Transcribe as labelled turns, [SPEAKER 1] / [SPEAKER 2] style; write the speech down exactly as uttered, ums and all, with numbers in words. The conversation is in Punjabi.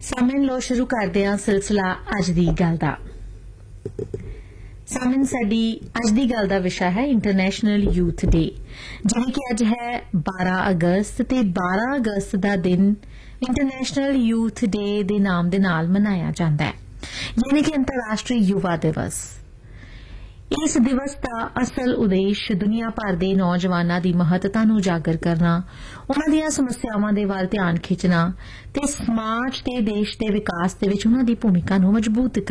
[SPEAKER 1] ਸਾਮਿਨ ਲੋ ਸ਼ੁਰੂ ਕਰਦੇ ਹਾਂ ਸਿਲਸਿਲਾ ਅੱਜ ਦੀ ਗੱਲ ਦਾ। ਸਾਮਿਨ ਸਾਡੀ ਅੱਜ ਦੀ ਗੱਲ ਦਾ ਵਿਸ਼ਾ ਹੈ ਇੰਟਰਨੈਸ਼ਨਲ ਯੂਥ ਡੇ, ਜਿਵੇਂ ਕਿ ਅੱਜ ਹੈ ਬਾਰਾਂ ਅਗਸਤ ਤੇ ਬਾਰਾਂ ਅਗਸਤ ਦਾ ਦਿਨ ਇੰਟਰਨੈਸ਼ਨਲ ਯੂਥ ਡੇ ਦੇ ਨਾਮ ਦੇ ਨਾਲ ਮਨਾਇਆ ਜਾਂਦਾ ਹੈ, ਯਾਨੀ ਕਿ ਅੰਤਰਰਾਸ਼ਟਰੀ ਯੁਵਾ ਦਿਵਸ। ਇਸ ਦਿਵਸ ਦਾ ਅਸਲ ਉਦੇਸ਼ ਦੁਨੀਆ ਭਰ ਦੇ ਨੌਜਵਾਨਾਂ ਦੀ ਮਹੱਤਤਾ ਨੂੰ ਉਜਾਗਰ ਕਰਨਾ, ਉਨ੍ਹਾਂ ਦੀਆਂ ਸਮੱਸਿਆਵਾਂ ਦੇ ਵੱਲ ਧਿਆਨ ਖਿੱਚਣਾ ਤੇ ਸਮਾਜ ਤੇ ਦੇਸ਼ ਦੇ ਵਿਕਾਸ ਦੇ ਵਿੱਚ ਉਨ੍ਹਾਂ ਦੀ ਭੂਮਿਕਾ ਨੂੰ ਮਜ਼ਬੂਤ